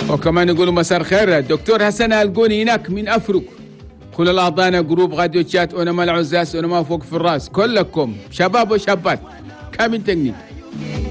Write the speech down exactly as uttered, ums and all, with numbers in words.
وكمان نقول مساء الخير الدكتور حسن القوني هناك من أفرق. كل الأعضاء جروب راديو تشات ونما العزاز ونما فوق في الراس كلكم شباب وشابات كامل تقني.